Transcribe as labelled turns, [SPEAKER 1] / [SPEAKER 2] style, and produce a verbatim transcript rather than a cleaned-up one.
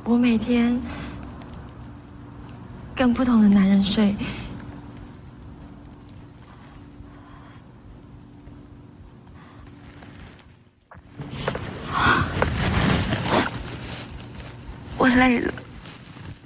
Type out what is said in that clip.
[SPEAKER 1] 我每天跟不同的男人睡，我累了。